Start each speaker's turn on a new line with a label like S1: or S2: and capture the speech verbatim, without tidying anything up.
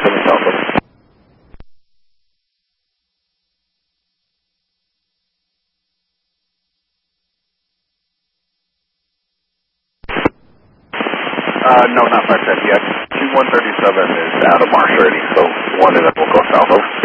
S1: seven South. Uh, no, not five ten yet. Q one thirty-seven is out of marsh already, so one of them will go south of.